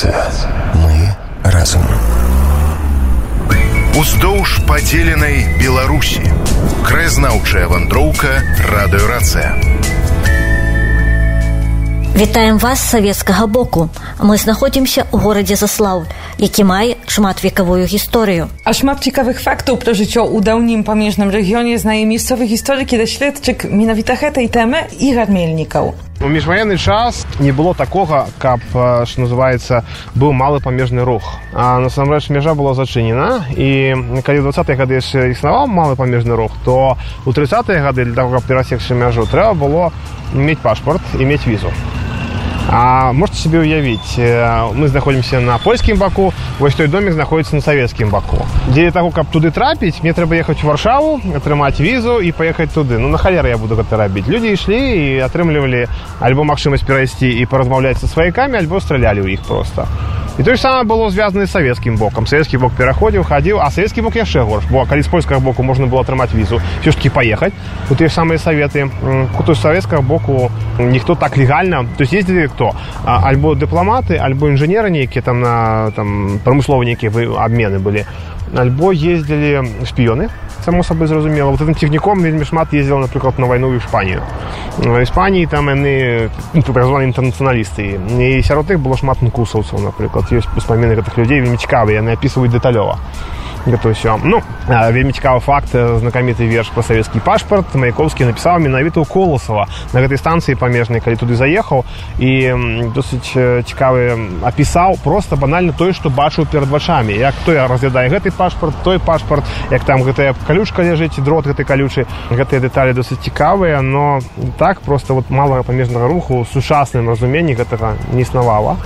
Радыёрацыя. Мы разам. Уздоўж падзеленай Беларусі. Краязнаўчая вандроўка «Радыёрацыя». Вітаем вас з савецкага боку. Мы знаходзімся ў горадзе Заслаўль, які мае шматвекавую гісторыю. А шмат цікавых фактаў пра жыццё ў даўнім памежным рэгіёне знае місцовы гісторык і даследчык менавіта гэтай тэмы Ігар Мельнікаў. У міжваенны час не было такога, каб, што называецца, быў малы памежны рух. А насамрэч мяжа была зачынена, і калі ў 20-е гады яшчэ існаваў малы памежны рух, то ў 30-е гады для таго, каб перасекчы мяжу, трэба было мець пашпарт і мець візу. А можете себе уявить, мы знаходимся на польскім баку, вось той домик знаходится на савецкім баку. Для того, каб туды трапіць, мне трэба ехаць у Варшаву, атрымаць візу і паехаць туды. Ну, на халеры я буду гэта рабіць. Людзі ішлі і атрымлівалі альбо магчымасць перайсці і паразмаўляць са сваякамі, альбо стралялі ў іх проста. І тое ж самае было звязана з савецкім бокам. Савецкі бок пераходзіў, хадзіў, а савецкі бок яшчэ горш. Бо калі з польскага боку можна было атрымаць візу, ўсё ж такі паехаць у тыя ж самыя саветы. То з савецкага боку ніхто так легальна. То есть ездзілі хто? Альбо дыпламаты, альбо інжынеры нейкія, там на прамысловыя нейкія абмены былі, альбо ездзілі шпіёны, само сабой зразумела. Вот этим цягніком вельмі шмат ездзіла, напрыклад, на вайну ў Іспанію. В Іспаніі там яны так званыя інтэрнацыяналісты. І сярод іх было шмат нкусаўцаў, напрыклад. Ёсць успаміны гэтых людзей вельмі цікавыя, яны апісваюць дэталёва. Гэта ўсё. Ну, вельмі цікавы факт, знакаміты верш пра савецкі пашпарт Маяковскі напісаў менавіта ў Коласава на гэтай станцыі памежнай, калі туды заехаў, і досыць цікавы апісаў проста банальна тое, што бачыў перад вачамі. Як той разглядае гэты пашпарт, той пашпарт, як там гэтая калючка ляжыць, дрот гэтай калючы. Гэтыя дэталі досыць цікавыя, но так проста вот малага памежнага руху ў сучасным разуменні гэтага не існавала.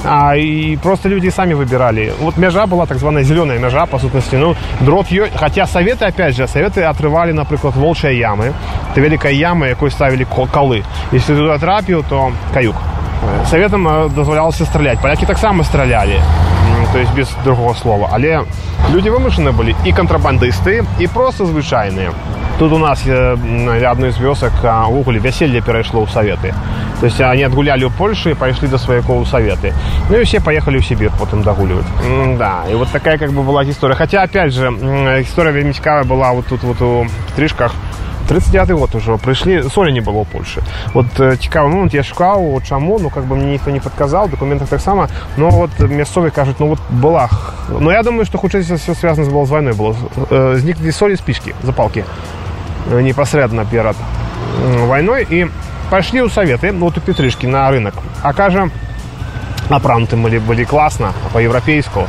І просто людзі самі выбіралі. Вот мяжа была так званая зелёная мяжа, па сутнасці. Ну, дрот ёсць. Хаця саветы, опять же, саветы атрывалі, напрыклад, волчыя ямы. Это вялікая яма, якой ставілі калы. Если ты туды трапіў, то каюк. Саветам дазвалялася страляць. Палякі таксама стралялі. То есть без другого слова. Але людзі вымушаны былі і кантрабандысты, і просто звычайныя. Тут у нас адной з вёсак увогуле вяселле перайшло ў саветы. То есть они отгуляли у Польши и пошли до свояков в Советы. Ну и все поехали в Сибирь потом догуливать. Да, и вот такая как бы была история. Хотя, опять же, история вельми цікавая была вот тут вот у Стрижках. 39-й год уже пришли, соли не было в Польше. Вот цікавый момент, я шукал, вот чему, ну как бы мне никто не подказал, в документах так само, но вот мясцовые кажут, ну вот была. Но я думаю, что хутчэй все связано было с войной. Было. Зникли соли спички, запалки непосредственно перед войной, и пошли у Советы, вот у Петрышки на рынок. А кажа, апрануты были классно, по-европейску.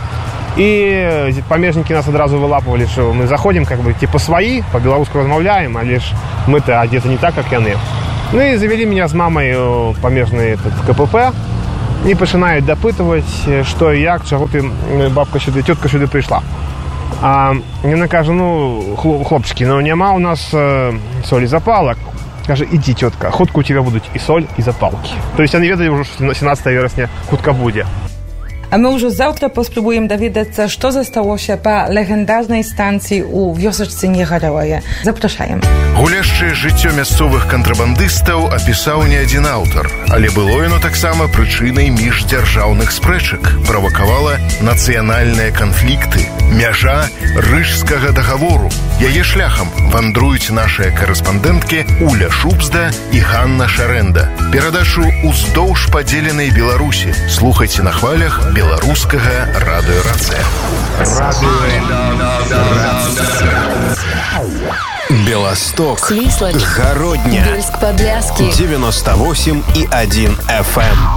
И памежники нас одразу вылапывали, что мы заходим, как бы, типа свои, по-белорусски размовляем, а лишь мы-то одеты не так, как яны. Ну и завели меня с мамой в памежный КПП и начинают допытывать, что и як, чего ты, бабка сюда, тетка сюда пришла. А мне каже, ну, хлопчики, ну нема у нас соли запалок. Каже, иди, тетка, хутка у тебя будут и соль, и запалки. То есть они ведали уже, что 17 вересня хутка будет. A my już завтра поспробуем доведаться, что засталося по легендарной станции у вёсачцы Негаровае. Запрашаем. Гуляшчае жыццё мясцовых кантрабандыстаў апісаў не адзін аўтар, але было яно таксама прычынай міждзяржаўных спрэчак, правакавала нацыянальныя канфлікты, мяжа Рыжскага дагавору. Яе шляхам вандруюць нашыя карэспандэнткі Уля Шубзда і Ганна Шарэнда. Перадачу «Уздоўж падзеленай Беларусі» слухайце на хвалях беларускага радыёрацыя. Белосток, Свислочь, Городня, Бельск-Подляски, 98,1 FM.